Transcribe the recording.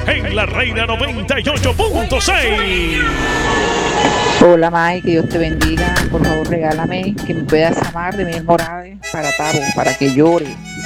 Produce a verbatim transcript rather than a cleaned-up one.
en La Reina noventa y ocho punto seis. Hola, May, que Dios te bendiga. Por favor, regálame que me puedas amar de Miguel Morales para Tavo, para que llore.